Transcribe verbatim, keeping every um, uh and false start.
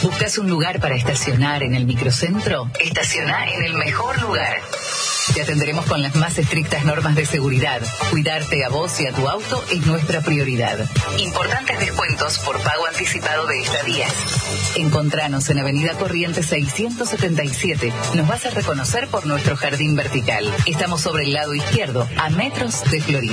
¿Buscas un lugar para estacionar en el microcentro? Estaciona en el mejor lugar. Te atenderemos con las más estrictas normas de seguridad. Cuidarte a vos y a tu auto es nuestra prioridad. Importantes descuentos por pago anticipado de estadías. Encontranos en Avenida Corrientes seiscientos setenta y siete. Nos vas a reconocer por nuestro jardín vertical. Estamos sobre el lado izquierdo, a metros de Florida.